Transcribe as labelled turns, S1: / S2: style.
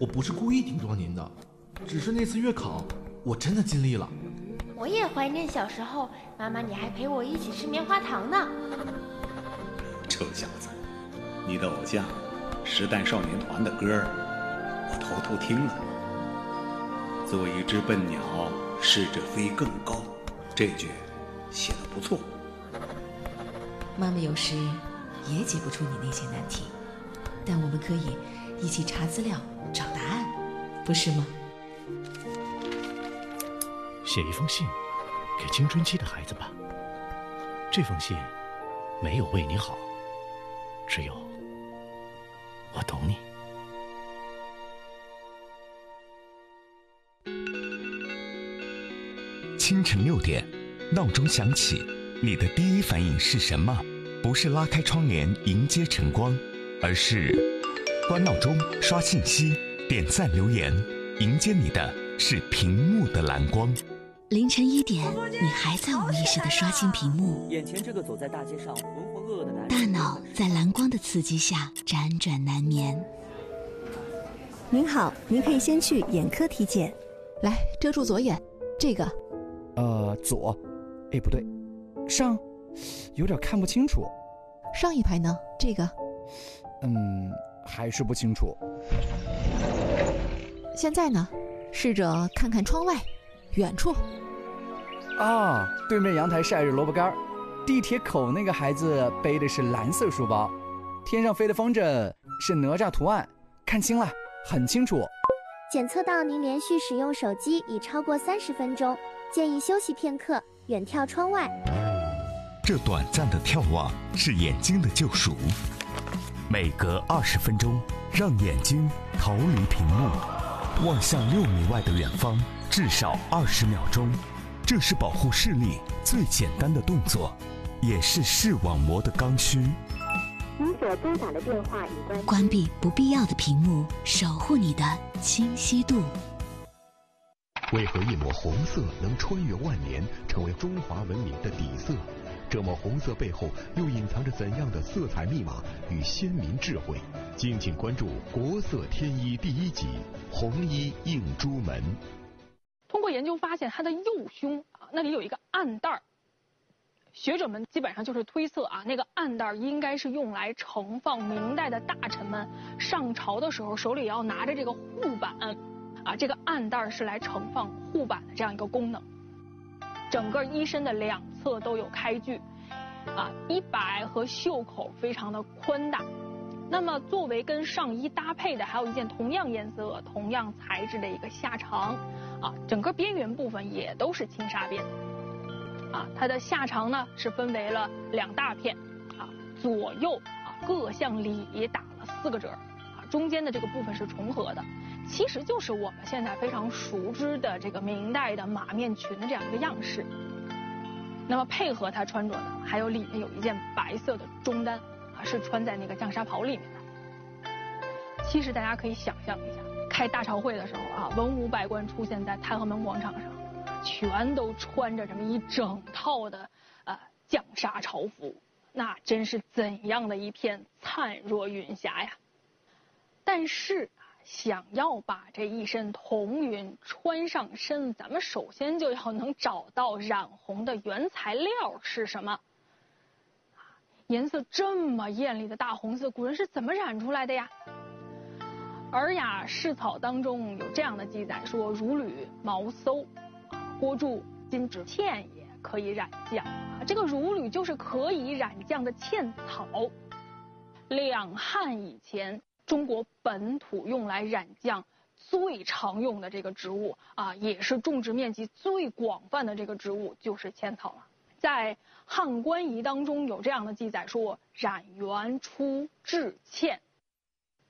S1: 我不是故意顶撞您的，只是那次月考我真的尽力了。
S2: 我也怀念小时候，妈妈你还陪我一起吃棉花糖呢。
S3: 臭小子，你的偶像时代少年团的歌我偷偷听了。做一只笨鸟，试着飞更高，这句写得不错。
S4: 妈妈有时也解不出你那些难题，但我们可以一起查资料找答案，不是吗？
S5: 写一封信给青春期的孩子吧。这封信没有为你好，只有我懂你。
S6: 清晨6点，闹钟响起，你的第一反应是什么？不是拉开窗帘迎接晨光，而是关闹钟、刷信息、点赞留言，迎接你的是屏幕的蓝光。
S7: 凌晨1点，你还在无意识地刷新屏幕，
S8: 眼前这个走在大街上浑浑噩噩的男人，
S7: 大脑在蓝光的刺激下辗转难眠。
S9: 您好，您可以先去眼科体检。
S10: 来，遮住左眼，这个。
S11: 左，哎，不对，上，有点看不清楚。
S10: 上一排呢？这个。
S11: 还是不清楚。
S10: 现在呢？试着看看窗外，远处。
S11: 啊，对面阳台晒着萝卜干，地铁口那个孩子背的是蓝色书包，天上飞的风筝是哪吒图案，看清了，很清楚。
S12: 检测到您连续使用手机已超过30分钟，建议休息片刻，远眺窗外。
S6: 这短暂的眺望是眼睛的救赎，每隔20分钟，让眼睛逃离屏幕，望向6米外的远方，至少20秒钟。这是保护视力最简单的动作，也是视网膜的刚需。
S12: 您所拨打的电话已
S7: 关闭不必要的屏幕，守护你的清晰度。
S5: 为何一抹红色能穿越万年，成为中华文明的底色？这抹红色背后又隐藏着怎样的色彩密码与先民智慧？敬请关注《国色天衣》第1集《红衣映朱门》。
S13: 通过研究发现，他的右胸那里有一个暗袋儿，学者们基本上就是推测那个暗袋儿应该是用来盛放明代的大臣们上朝的时候手里要拿着这个护板这个暗袋儿是来盛放护板的这样一个功能。整个衣身的2侧都有开具衣摆和袖口非常的宽大。那么作为跟上衣搭配的，还有一件同样颜色、同样材质的一个下长整个边缘部分也都是轻纱边它的下长呢是分为了2大片左右各向里打了4个褶中间的这个部分是重合的，其实就是我们现在非常熟知的这个明代的马面裙的这样一个样式。那么配合它穿着呢，还有里面有一件白色的中单是穿在那个绛纱袍里面的。其实大家可以想象一下，开大朝会的时候文武百官出现在太和门广场上，全都穿着这么一整套的绛纱朝服，那真是怎样的一片灿若云霞呀！但是想要把这一身彤云穿上身，咱们首先就要能找到染红的原材料是什么。颜色这么艳丽的大红色，古人是怎么染出来的呀？《尔雅释草》当中有这样的记载说，如履毛馊，郭注金纸茜也可以染酱这个如履就是可以染酱的茜草。两汉以前，中国本土用来染酱最常用的这个植物也是种植面积最广泛的这个植物就是茜草了。在《汉官仪》当中有这样的记载说，染原出制茜